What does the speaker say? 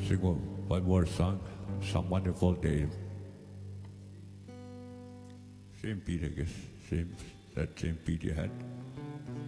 sing one more song, Some Wonderful Day. Same beat, I guess. That same beat you had.